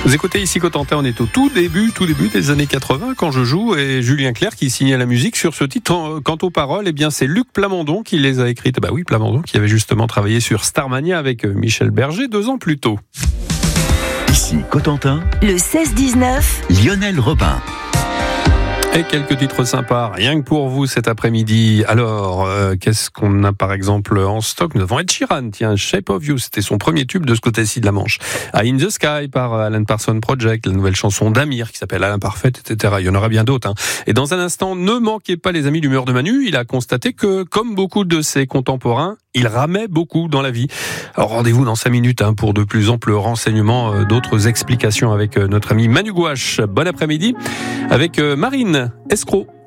Vous écoutez ici Cotentin, on est au tout début des années 80 quand je joue, et Julien Clerc qui signait la musique sur ce titre. Quant aux paroles, eh bien c'est Luc Plamondon qui les a écrites. Bah oui, Plamondon qui avait justement travaillé sur Starmania avec Michel Berger 2 ans plus tôt. Ici Cotentin, le 16-19, Lionel Robin. Et quelques titres sympas, rien que pour vous cet après-midi. Alors, qu'est-ce qu'on a par exemple en stock? Nous avons Ed Sheeran, tiens, Shape of You, c'était son premier tube de ce côté-ci de la Manche. In the Sky par Alan Parsons Project, la nouvelle chanson d'Amir qui s'appelle Alain Parfait, etc. Il y en aura bien d'autres. Et dans un instant, ne manquez pas les amis d'Humeur de Manu, il a constaté que, comme beaucoup de ses contemporains, il ramait beaucoup dans la vie. Alors rendez-vous dans 5 minutes pour de plus amples renseignements, d'autres explications avec notre ami Manu Gouache. Bon après-midi avec Marine Escroc.